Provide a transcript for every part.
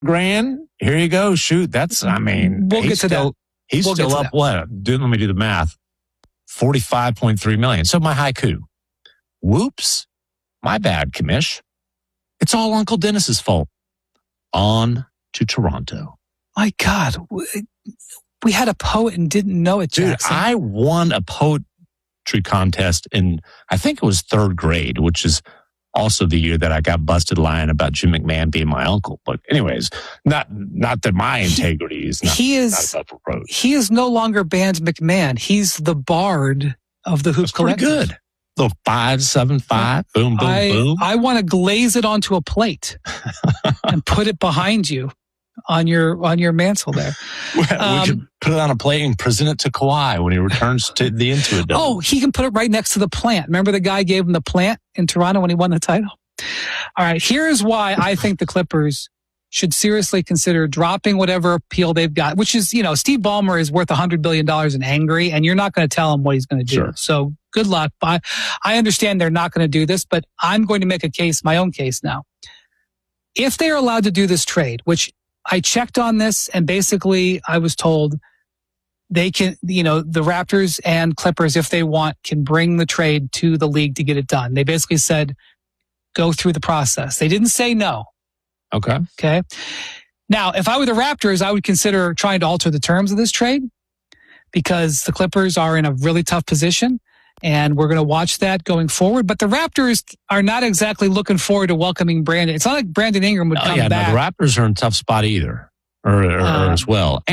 grand. Here you go. Shoot. That's, I mean, we'll get to that. He's still up what? Let me do the math. 45.3 million. So my haiku. Whoops. My bad, Commish. It's all Uncle Dennis's fault. On to Toronto. My God. We had a poet and didn't know it, Jackson. Dude, I won a poetry contest in, I think it was 3rd grade, which is also the year that I got busted lying about Jim McMahon being my uncle. But anyways, not that my integrity is not above reproach. He is no longer Band McMahon. He's the bard of the Hoop Collective. Pretty good. Little 5-7-5, boom, boom, boom. I want to glaze it onto a plate and put it behind you on your mantle there. We could put it on a plate and present it to Kawhi when he returns to the Intuit Dome. Oh, he can put it right next to the plant. Remember the guy gave him the plant in Toronto when he won the title? All right, here's why I think the Clippers should seriously consider dropping whatever appeal they've got, which is, Steve Ballmer is worth $100 billion in angry, and you're not going to tell him what he's going to do. Sure. So good luck. I understand they're not going to do this, but I'm going to make my own case now. If they are allowed to do this trade, which I checked on this, and basically I was told they can, the Raptors and Clippers, if they want, can bring the trade to the league to get it done. They basically said, go through the process. They didn't say no. Okay. Now, if I were the Raptors, I would consider trying to alter the terms of this trade because the Clippers are in a really tough position, and we're going to watch that going forward. But the Raptors are not exactly looking forward to welcoming Brandon. It's not like Brandon Ingram would come back. No, the Raptors are in a tough spot either, or as well.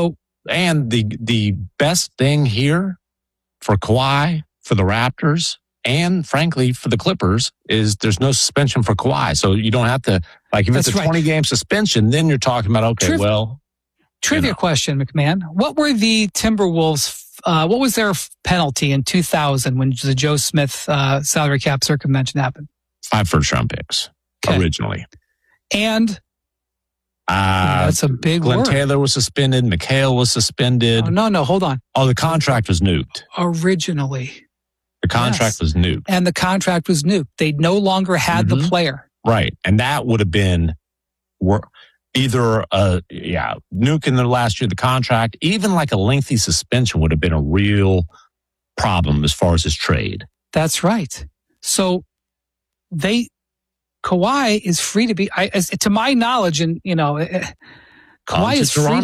And the best thing here for Kawhi, for the Raptors, and frankly for the Clippers is there's no suspension for Kawhi. So you don't have to, like, if it's a 20-game suspension, then you're talking about, Trivia question, McMahon. What were the Timberwolves, what was their penalty in 2000 when the Joe Smith salary cap circumvention happened? 5 first-round picks originally. And that's a big Glenn word. Taylor was suspended. McHale was suspended. Oh, no, hold on. Oh, the contract was nuked. Originally. The contract was nuked. And the contract was nuked. They no longer had the player. Right. And that would have been either nuke in the last year of the contract, even like a lengthy suspension would have been a real problem as far as his trade. That's right. So Kawhi is free to be, to my knowledge, and Kawhi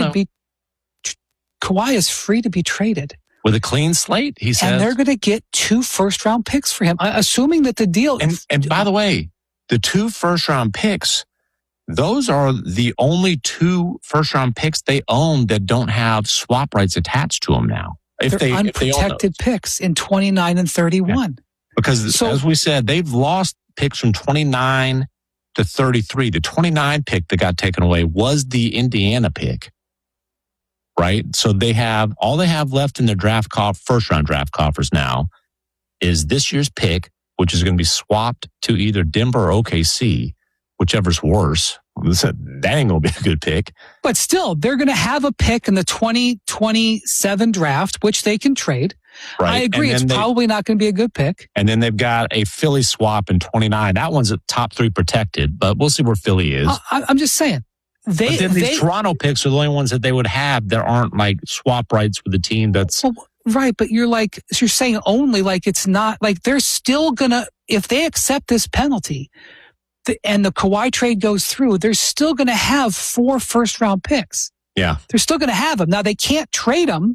is free to be traded. With a clean slate, he says. And they're going to get 2 first-round picks for him, assuming that the deal... And by the way, the 2 first-round picks, those are the only 2 first-round picks they own that don't have swap rights attached to them now. They're unprotected picks in 29 and 31. Yeah. Because, as we said, they've lost picks from 29 to 33. The 29 pick that got taken away was the Indiana pick. Right? So all they have left in their first-round draft coffers now is this year's pick, which is going to be swapped to either Denver or OKC, whichever's worse. That ain't going to be a good pick. But still, they're going to have a pick in the 2027 draft, which they can trade. Right. I agree. It's probably not going to be a good pick. And then they've got a Philly swap in 29. That one's at top 3 protected, but we'll see where Philly is. I'm just saying. These Toronto picks are the only ones that they would have that aren't like swap rights with the team that's... Right, but you're saying only, like it's not, like they're still gonna, if they accept this penalty and the Kawhi trade goes through, they're still gonna have 4 first-round picks. Yeah. They're still gonna have them. Now, they can't trade them,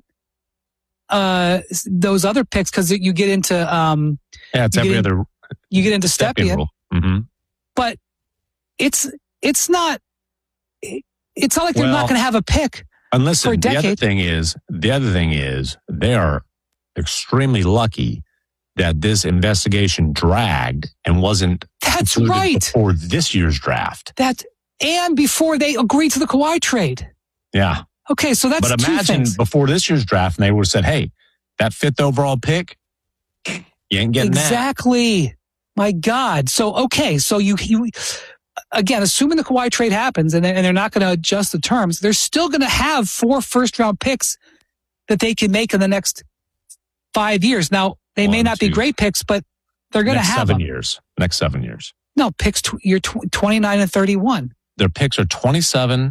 those other picks, because you get into... You get into Stepien. Mm-hmm. But it's not like they're not going to have a pick. And listen, the other thing is they are extremely lucky that this investigation dragged and wasn't before this year's draft. And before they agreed to the Kawhi trade. Yeah. Okay, so that's But imagine before this year's draft, and they would have said, "Hey, that 5th overall pick, you ain't getting that." Exactly. My God. So okay, so you again, assuming the Kawhi trade happens and they're not going to adjust the terms, they're still going to have 4 first-round picks that they can make in the next 5 years. Now, they may not be great picks, but they're going to have 7 years. Next 7 years. No, picks, you're 29 and 31. Their picks are 27,